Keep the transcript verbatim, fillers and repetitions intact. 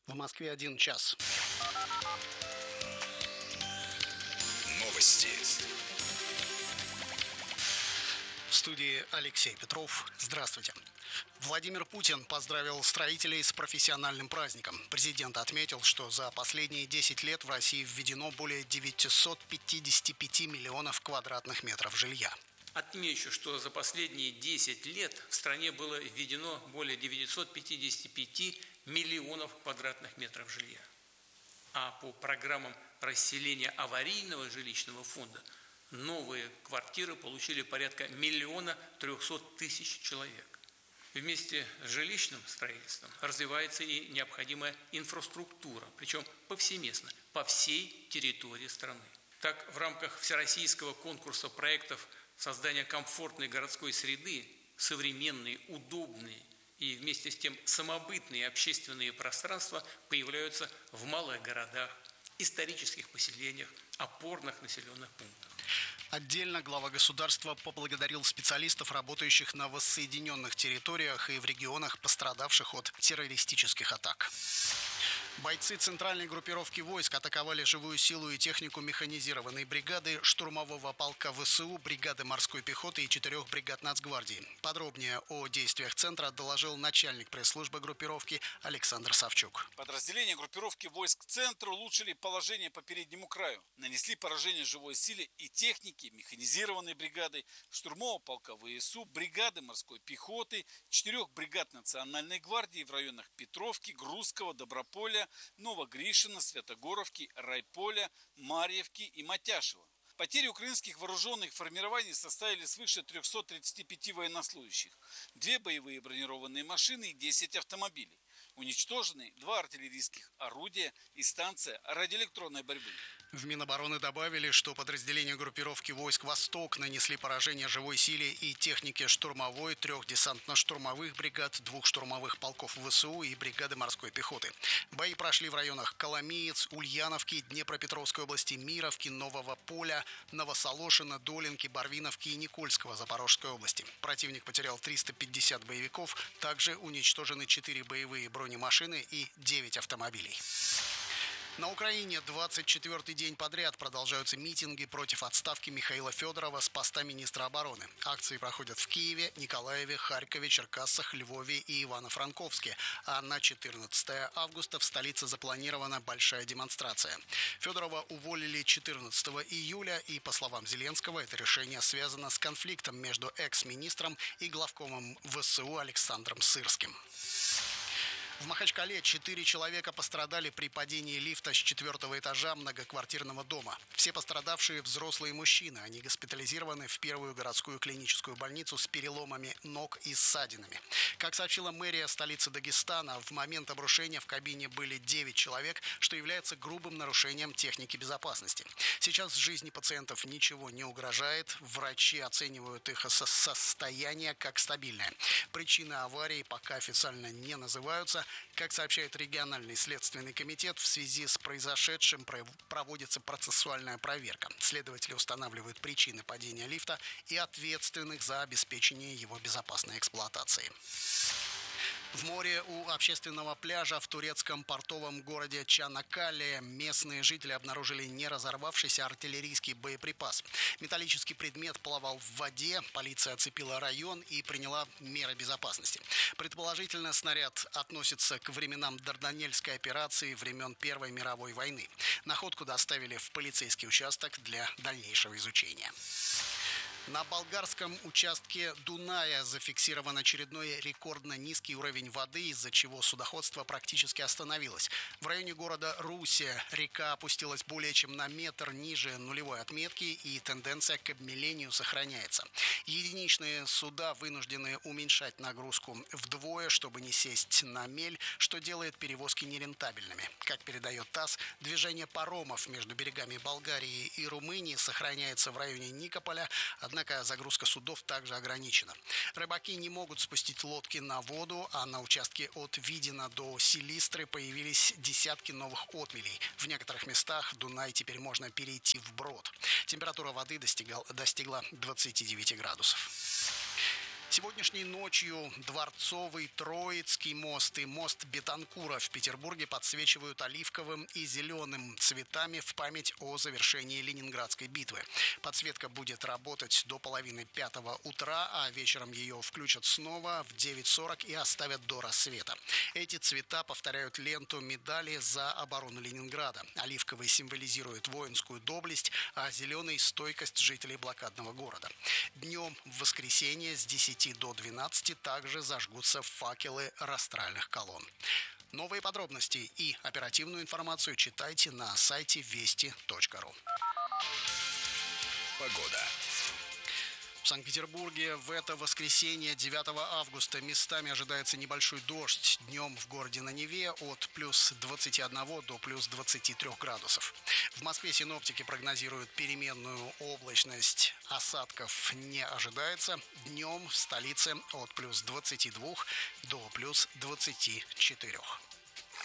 В Москве один час. Новости. В студии Алексей Петров. Здравствуйте. Владимир Путин поздравил строителей с профессиональным праздником. Президент отметил, что за последние десять лет в России введено более девятьсот пятьдесят пять миллионов квадратных метров жилья. Отмечу, что за последние десять лет в стране было введено более девятьсот пятьдесят пять миллионов квадратных метров жилья. А по программам расселения аварийного жилищного фонда новые квартиры получили порядка миллиона трехсот тысяч человек. Вместе с жилищным строительством развивается и необходимая инфраструктура, причем повсеместно, по всей территории страны. Так, в рамках всероссийского конкурса проектов создания комфортной городской среды, современные, удобные и вместе с тем самобытные общественные пространства появляются в малых городах, исторических поселениях, опорных населенных пунктах. Отдельно глава государства поблагодарил специалистов, работающих на воссоединенных территориях и в регионах, пострадавших от террористических атак. Бойцы центральной группировки войск атаковали живую силу и технику механизированной бригады, штурмового полка ВСУ, бригады морской пехоты и четырех бригад Нацгвардии. Подробнее о действиях центра доложил начальник пресс-службы группировки Александр Савчук. Подразделения группировки войск центра улучшили положение по переднему краю, нанесли поражение живой силе и технике механизированной бригады, штурмового полка ВСУ, бригады морской пехоты, четырех бригад Национальной гвардии в районах Петровки, Грузского, Доброполя, Новогришина, Святогоровки, Райполя, Марьевки и Матяшева. Потери украинских вооруженных формирований составили свыше трехсот тридцати пяти военнослужащих, две боевые бронированные машины и десять автомобилей. Уничтожены два артиллерийских орудия и станция радиоэлектронной борьбы. В Минобороны добавили, что подразделения группировки войск «Восток» нанесли поражение живой силе и технике штурмовой, трех десантно-штурмовых бригад, двух штурмовых полков ВСУ и бригады морской пехоты. Бои прошли в районах Коломиец, Ульяновки, Днепропетровской области, Мировки, Нового Поля, Новосолошина, Долинки, Барвиновки и Никольского Запорожской области. Противник потерял триста пятьдесят боевиков, также уничтожены четыре боевые бронемашины и девять автомобилей. На Украине двадцать четвёртый день подряд продолжаются митинги против отставки Михаила Федорова с поста министра обороны. Акции проходят в Киеве, Николаеве, Харькове, Черкассах, Львове и Ивано-Франковске. А на четырнадцатое августа в столице запланирована большая демонстрация. Федорова уволили четырнадцатого июля, и, по словам Зеленского, это решение связано с конфликтом между экс-министром и главкомом ВСУ Александром Сырским. В Махачкале четыре человека пострадали при падении лифта с четвертого этажа многоквартирного дома. Все пострадавшие взрослые мужчины. Они госпитализированы в первую городскую клиническую больницу с переломами ног и ссадинами. Как сообщила мэрия столицы Дагестана, в момент обрушения в кабине были девять человек, что является грубым нарушением техники безопасности. Сейчас жизни пациентов ничего не угрожает. Врачи оценивают их состояние как стабильное. Причины аварии пока официально не называются. Как сообщает региональный следственный комитет, в связи с произошедшим проводится процессуальная проверка. Следователи устанавливают причины падения лифта и ответственных за обеспечение его безопасной эксплуатации. В море у общественного пляжа в турецком портовом городе Чанаккале местные жители обнаружили не разорвавшийся артиллерийский боеприпас. Металлический предмет плавал в воде, полиция оцепила район и приняла меры безопасности. Предположительно, снаряд относится к временам Дарданельской операции времен Первой мировой войны. Находку доставили в полицейский участок для дальнейшего изучения. На болгарском участке Дуная зафиксирован очередной рекордно низкий уровень воды, из-за чего судоходство практически остановилось. В районе города Русе река опустилась более чем на метр ниже нулевой отметки, и тенденция к обмелению сохраняется. Единичные суда вынуждены уменьшать нагрузку вдвое, чтобы не сесть на мель, что делает перевозки нерентабельными. Как передает ТАСС, движение паромов между берегами Болгарии и Румынии сохраняется в районе Никополя, однако загрузка судов также ограничена. Рыбаки не могут спустить лодки на воду, а на участке от Видина до Силистры появились десятки новых отмелей. В некоторых местах Дунай теперь можно перейти вброд. Температура воды достигла, достигла двадцати девяти градусов. Сегодняшней ночью Дворцовый, Троицкий мост и мост Бетанкура в Петербурге подсвечивают оливковым и зеленым цветами в память о завершении Ленинградской битвы. Подсветка будет работать до половины пятого утра, а вечером ее включат снова в девять сорок и оставят до рассвета. Эти цвета повторяют ленту медали за оборону Ленинграда. Оливковый символизирует воинскую доблесть, а зеленый – стойкость жителей блокадного города. Днем в воскресенье с десяти до двенадцати также зажгутся факелы растральных колонн. Новые подробности и оперативную информацию читайте на сайте вести точка ру. Погода. В Санкт-Петербурге в это воскресенье, девятого августа, местами ожидается небольшой дождь. Днем в городе на Неве от плюс двадцати одного до плюс двадцати трёх градусов. В Москве синоптики прогнозируют переменную облачность. Осадков не ожидается. Днем в столице от плюс двадцати двух до плюс двадцати четырёх.